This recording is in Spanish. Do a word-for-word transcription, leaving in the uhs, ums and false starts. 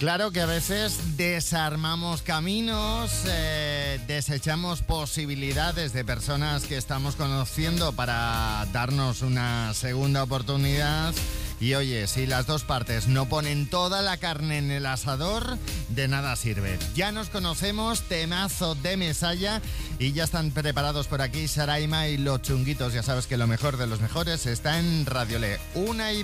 Claro que a veces desarmamos caminos, eh, desechamos posibilidades de personas que estamos conociendo para darnos una segunda oportunidad. Y oye, si las dos partes no ponen toda la carne en el asador, de nada sirve. Ya nos conocemos, temazo de Mesalla, y ya están preparados por aquí Saraima y los Chunguitos. Ya sabes que lo mejor de los mejores está en Radio Le. Una y